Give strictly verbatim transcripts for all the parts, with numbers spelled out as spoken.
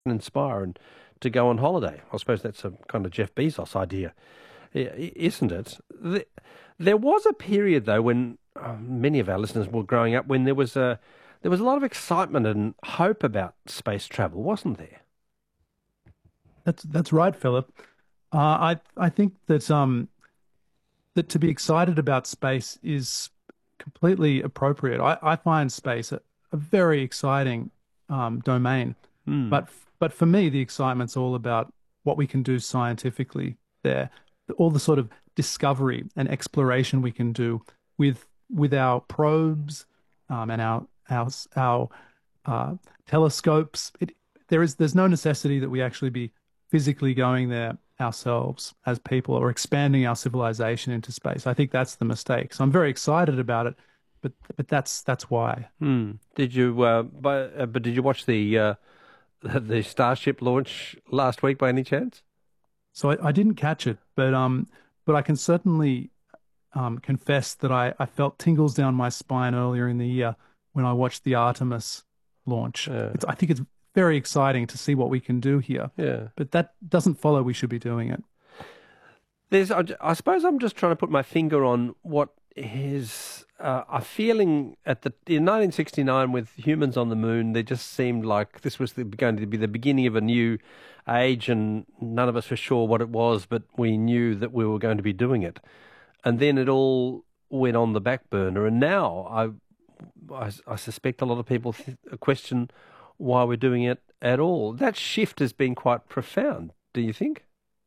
inspire and to go on holiday. I suppose that's a kind of Jeff Bezos idea, i- isn't it? The- There was a period though when uh, many of our listeners were growing up when there was a there was a lot of excitement and hope about space travel, wasn't there? That's that's right, Philip. Uh, I I think that um that to be excited about space is completely appropriate. I, I find space a, a very exciting um, domain, Hmm. but but for me, the excitement's all about what we can do scientifically there, all the sort of discovery and exploration we can do with with our probes um, and our our our uh, telescopes. It, there is there's no necessity that we actually be physically going there ourselves as people or expanding our civilization into space. I think that's the mistake. So I'm very excited about it, but but that's that's why. Hmm. Did you? Uh, but, uh, but did you watch the uh, the Starship launch last week by any chance? So I, I didn't catch it, but um, but I can certainly um, confess that I, I felt tingles down my spine earlier in the year when I watched the Artemis launch. Yeah. It's I think it's very exciting to see what we can do here, Yeah. but that doesn't follow we should be doing it. There's, I, I suppose I'm just trying to put my finger on what is uh, a feeling at the in nineteen sixty-nine with humans on the moon. There just seemed like this was the, going to be the beginning of a new age, and none of us were sure what it was, but we knew that we were going to be doing it. And then it all went on the back burner, and now I, I, I suspect a lot of people th- question why we're doing it at all. That shift has been quite profound. Do you think?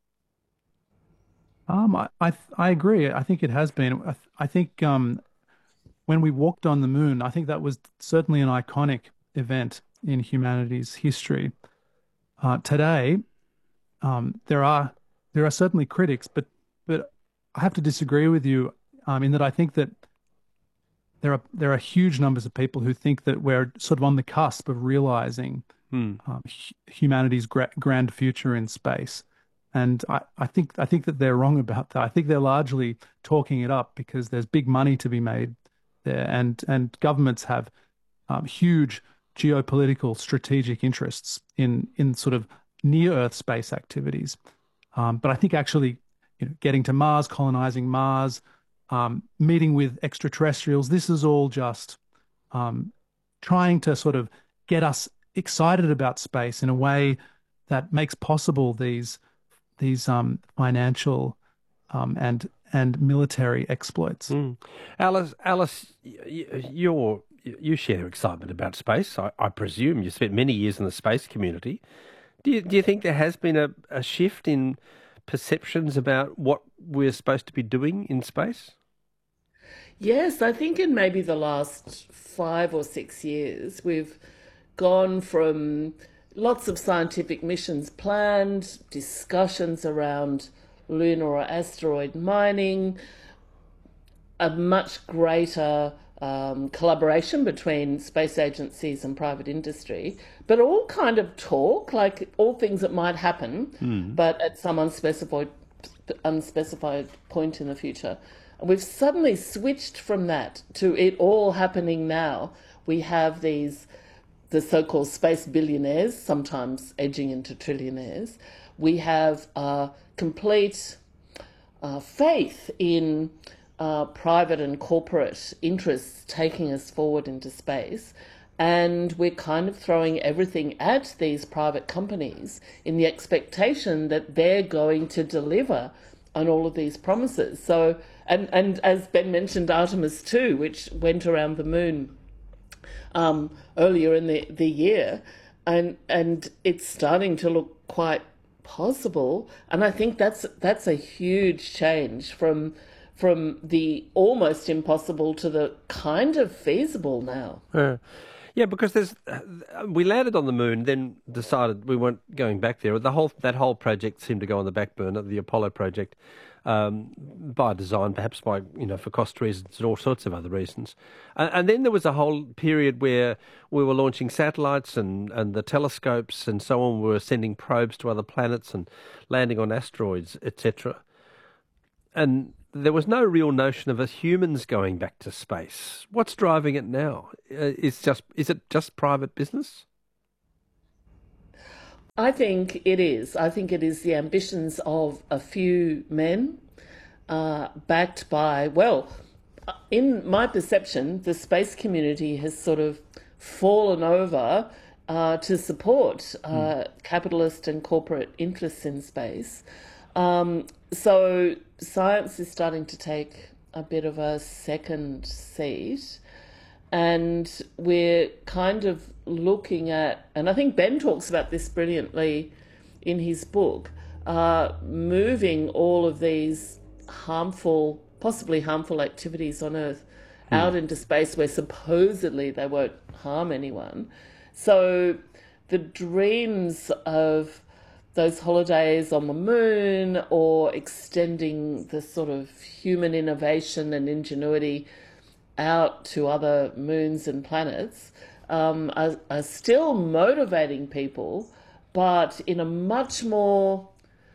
Um, I, I I agree. I think it has been. I, I think um, when we walked on the moon, I think that was certainly an iconic event in humanity's history. Uh, today, um, there are there are certainly critics, but but I have to disagree with you um, in that I think that there are there are huge numbers of people who think that we're sort of on the cusp of realizing Hmm. um, hu- humanity's gra grand future in space. And I, I think I think that they're wrong about that. I think they're largely talking it up because there's big money to be made there, and and governments have um, huge geopolitical strategic interests in in sort of near Earth space activities. Um, but I think actually, you know, getting to Mars, colonizing Mars, um, meeting with extraterrestrials, this is all just um, trying to sort of get us excited about space in a way that makes possible these these um, financial um, and and military exploits. Mm. Alice, Alice, y- y- you're, you share excitement about space. I, I presume you spent many years in the space community. Do you, do you think there has been a, a shift in perceptions about what we're supposed to be doing in space? Yes, I think in maybe the last five or six years, we've gone from lots of scientific missions planned, discussions around lunar or asteroid mining, a much greater um, collaboration between space agencies and private industry, but all kind of talk, like all things that might happen, Mm. but at some unspecified unspecified point in the future. And we've suddenly switched from that to it all happening now. We have these the so-called space billionaires, sometimes edging into trillionaires. We have a complete uh, faith in uh, private and corporate interests taking us forward into space. And we're kind of throwing everything at these private companies in the expectation that they're going to deliver on all of these promises. So, and, and as Ben mentioned, Artemis two, which went around the moon um, earlier in the, the year, and and it's starting to look quite possible. And I think that's that's a huge change from from the almost impossible to the kind of feasible now. Uh, yeah, because there's uh, we landed on the moon, then decided we weren't going back there. The whole that whole project seemed to go on the back burner, the Apollo project, um, by design, perhaps by you know for cost reasons and all sorts of other reasons. And, and then there was a whole period where we were launching satellites and and the telescopes and so on. We were sending probes to other planets and landing on asteroids, et cetera. And there was no real notion of us humans going back to space. What's driving it now? Uh, is just is it just private business? I think it is. I think it is the ambitions of a few men, uh, backed by, well, in my perception, the space community has sort of fallen over uh, to support uh, mm. capitalist and corporate interests in space. Um, so science is starting to take a bit of a second seat. And we're kind of looking at, and I think Ben talks about this brilliantly in his book, uh, moving all of these harmful, possibly harmful activities on Earth mm. out into space where supposedly they won't harm anyone. So the dreams of those holidays on the moon or extending the sort of human innovation and ingenuity out to other moons and planets um, are, are still motivating people, but in a much more,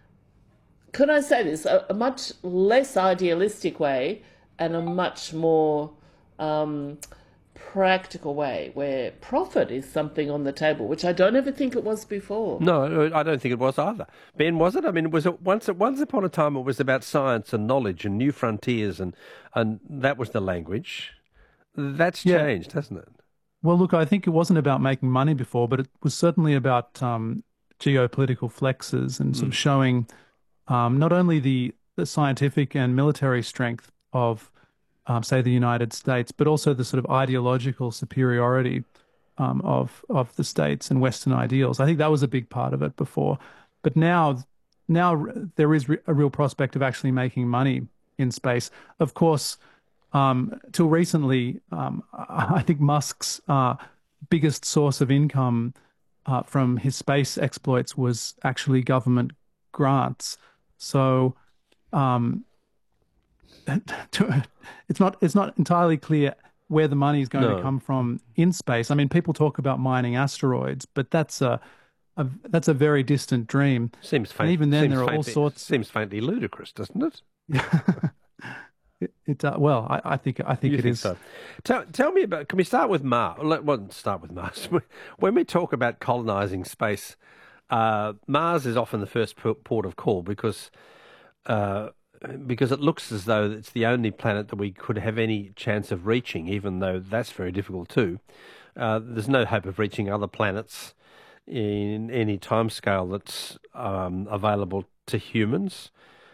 could I say this, a, a much less idealistic way and a much more um, practical way where profit is something on the table, which I don't ever think it was before. No, I don't think it was either. Ben, was it? I mean, was it once, once upon a time it was about science and knowledge and new frontiers, and, and that was the language. That's changed, yeah. hasn't it? Well, look, I think it wasn't about making money before, but it was certainly about um, geopolitical flexes and sort mm. of showing um, not only the, the scientific and military strength of, um, say, the United States, but also the sort of ideological superiority um, of of the states and Western ideals. I think that was a big part of it before. But now, now there is a real prospect of actually making money in space. Of course, um, till recently, um, I think Musk's uh, biggest source of income uh, from his space exploits was actually government grants. So um, it's not it's not entirely clear where the money is going no. to come from in space. I mean, people talk about mining asteroids, but that's a, a that's a very distant dream. Seems faint. And even then, seems there are faintly, all sorts. Seems faintly ludicrous, doesn't it? it, it uh, well, I, I think I think you it think is. So. Tell, tell me about. Can we start with Mars? Let well, start with Mars. When we talk about colonizing space, uh, Mars is often the first port of call because. Uh, Because it looks as though it's the only planet that we could have any chance of reaching, even though that's very difficult too. Uh, there's no hope of reaching other planets in any timescale that's um, available to humans.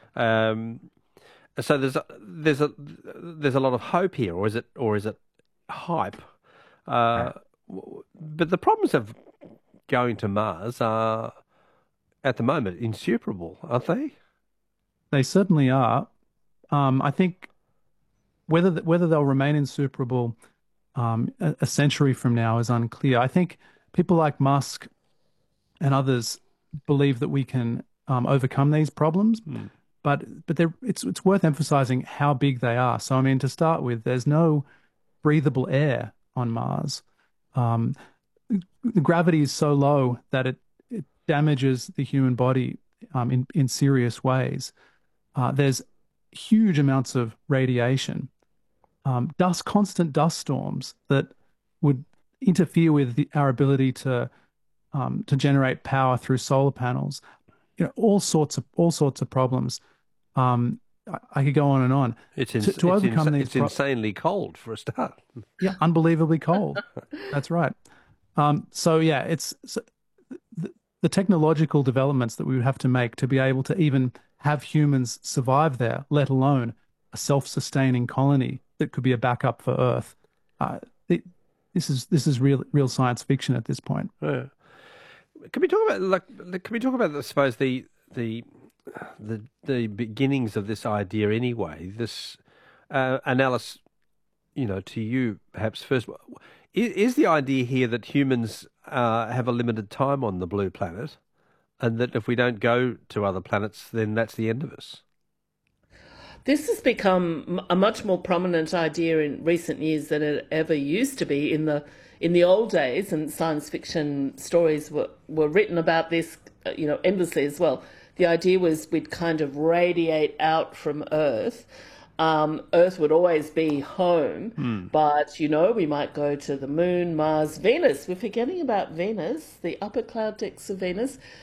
Um, so there's a, there's a there's a lot of hope here, or is it or is it hype? Uh, but the problems of going to Mars are at the moment insuperable, aren't they? They certainly are. Um, I think whether whether they'll remain insuperable um, a, a century from now is unclear. I think people like Musk and others believe that we can um, overcome these problems, mm. but but it's it's worth emphasizing how big they are. So I mean, to start with, there's no breathable air on Mars. Um, the gravity is so low that it, it damages the human body um, in in serious ways. Uh, there's huge amounts of radiation, um, dust, constant dust storms that would interfere with the, our ability to um, to generate power through solar panels. You know, all sorts of all sorts of problems. Um, I, I could go on and on. It's, ins- to, to it's, overcome ins- these it's pro- insanely cold for a start. Yeah, unbelievably cold. That's right. Um, so yeah, it's so the, the technological developments that we would have to make to be able to even have humans survive there, let alone a self-sustaining colony that could be a backup for Earth. Uh, it, this is this is real real science fiction at this point. Yeah. Can we talk about like? Can we talk about I suppose the the the the beginnings of this idea anyway? This uh, analysis, you know, to you perhaps first. Is, is the idea here that humans uh, have a limited time on the blue planet? And that if we don't go to other planets, then that's the end of us? This has become a much more prominent idea in recent years than it ever used to be. In the in the old days, and science fiction stories were, were written about this, you know, endlessly as well. The idea was we'd kind of radiate out from Earth. Um, Earth would always be home, mm. but, you know, we might go to the moon, Mars, Venus. We're forgetting about Venus, the upper cloud decks of Venus.